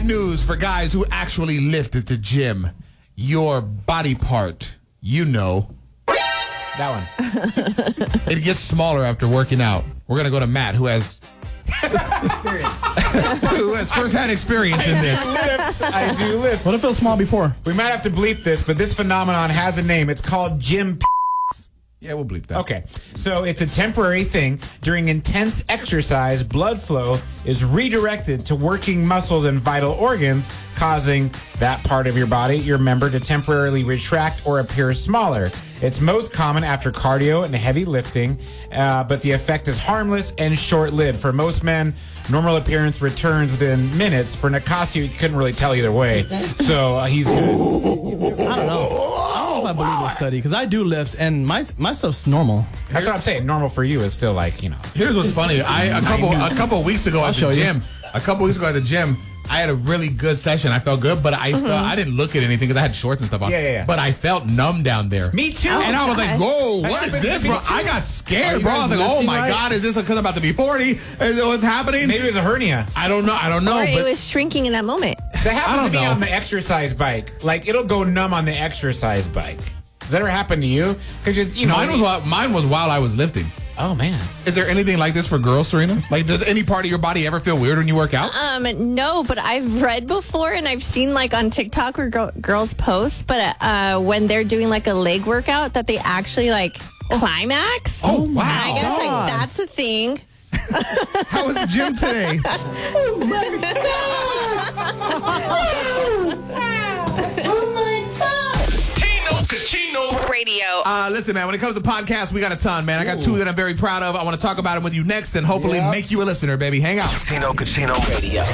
news for guys who actually lift at the gym. Your body part, That one. it gets smaller after working out. We're going to go to Matt, who has first-hand experience in this. I do lift. What if it was small before? We might have to bleep this, but this phenomenon has a name. It's called gym. Yeah, we'll bleep that. Okay, so it's a temporary thing. During intense exercise, blood flow is redirected to working muscles and vital organs, causing that part of your body, your member, to temporarily retract or appear smaller. It's most common after cardio and heavy lifting, but the effect is harmless and short-lived. For most men, normal appearance returns within minutes. For Nicasio, you couldn't really tell either way, so he's good. I don't know if I believe this study because I do lift and my stuff's normal. That's what I'm saying. Normal for you is still like, Here's what's funny. A couple weeks ago at the gym, I had a really good session. I felt good, but I didn't look at anything because I had shorts and stuff on. Yeah. But I felt numb down there. Me too. And I was like, whoa, what is this, bro? I got scared, bro. I was like, oh my God, is this because I'm about to be 40? Is what's happening? Maybe it was a hernia. I don't know. Or but it was shrinking in that moment. That happens to me on the exercise bike. Like, it'll go numb on the exercise bike. Does that ever happen to you? Because it's, mine was while I was lifting. Oh, man. Is there anything like this for girls, Serena? Like, does any part of your body ever feel weird when you work out? No, but I've read before and I've seen like on TikTok where girls post, but when they're doing like a leg workout that they actually like climax. Oh, wow. And I guess like that's a thing. How was the gym today? Oh my God! Tino Cucino Radio. Listen, man, when it comes to podcasts, we got a ton, man. I got two that I'm very proud of. I want to talk about them with you next and hopefully make you a listener, baby. Hang out. Tino Cucino Radio.